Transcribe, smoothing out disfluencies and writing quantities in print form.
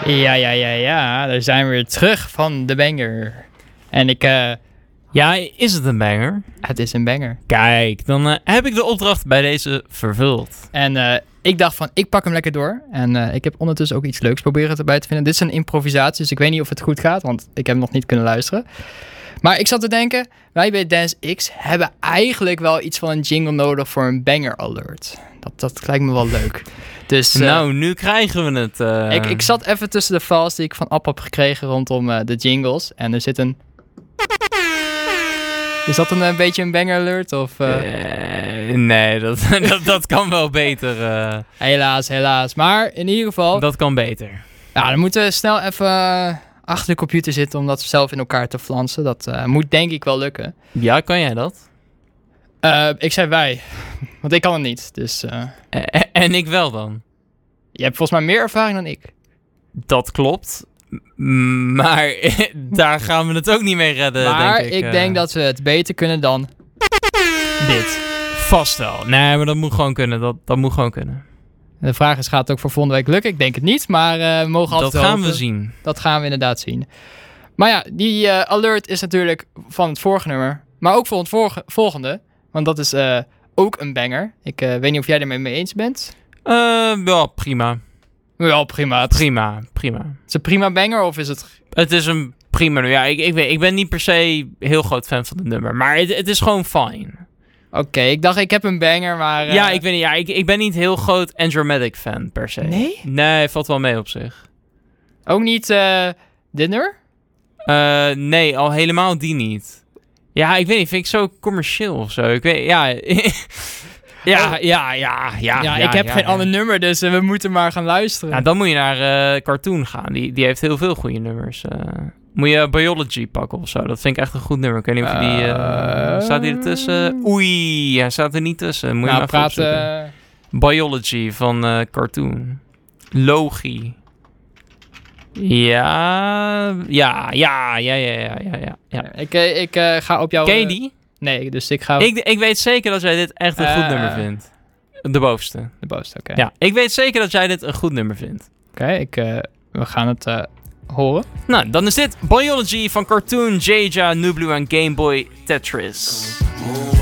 Ja. Daar zijn we weer terug van de banger. En ik... Ja, is het een banger? Het is een banger. Kijk, dan heb ik de opdracht bij deze vervuld. En ik dacht van, ik pak hem lekker door. En ik heb ondertussen ook iets leuks proberen erbij te vinden. Dit is een improvisatie, dus ik weet niet of het goed gaat, want ik heb hem nog niet kunnen luisteren. Maar ik zat te denken, wij bij Dance X hebben eigenlijk wel iets van een jingle nodig voor een banger alert. Dat lijkt me wel leuk. Dus, nou, nu krijgen we het. Ik zat even tussen de files die ik van App heb gekregen rondom de jingles. En er zit een... Is dat een beetje een banger alert? Of, nee, dat kan wel beter. Helaas. Maar in ieder geval... Dat kan beter. Ja, dan moeten we snel even achter de computer zitten om dat zelf in elkaar te flansen. Dat moet denk ik wel lukken. Ja, kan jij dat? Ik zei wij, want ik kan het niet. Dus, en ik wel dan? Je hebt volgens mij meer ervaring dan ik. Dat klopt. Maar daar gaan we het ook niet mee redden, maar denk ik. Ik denk dat we het beter kunnen dan dit. Vast wel. Nee, maar dat moet gewoon kunnen. Dat moet gewoon kunnen. De vraag is, gaat het ook voor volgende week lukken? Ik denk het niet, maar we mogen altijd dat gaan hopen. we zien. Dat gaan we inderdaad zien. Maar ja, die alert is natuurlijk van het vorige nummer. Maar ook voor het volgende. Want dat is ook een banger. Ik weet niet of jij ermee mee eens bent. Wel, prima. Wel, prima. Prima. Is het een prima banger of is het... Het is een prima nummer. Ja, ik ben niet per se heel groot fan van het nummer. Maar het is gewoon fine. Oké, ik dacht ik heb een banger, maar... Ja, ik weet niet. Ja, ik ben niet heel groot Andromatic fan per se. Nee? Nee, valt wel mee op zich. Ook niet dit nummer? Nee, al helemaal die niet. Ja, ik weet niet. Vind ik zo commercieel of zo. Ik weet... Ja... Ja, ik heb geen ander nummer, dus we moeten maar gaan luisteren. Ja, dan moet je naar Cartoon gaan. Die heeft heel veel goede nummers. Moet je Biology pakken of zo. Dat vind ik echt een goed nummer. Ik weet niet of je die... staat die ertussen? Oei, hij staat er niet tussen. Moet je maar praten. Biology van Cartoon. Logie. Ja. Ik ga op jou... Ken je die? Nee, dus ik ga... Ik weet zeker dat jij dit echt een goed nummer vindt. De bovenste. De bovenste, oké. Ja, ik weet zeker dat jij dit een goed nummer vindt. Oké, we gaan het horen. Nou, dan is dit Biology van Cartoon, Jaja, Nublu en Game Boy Tetris.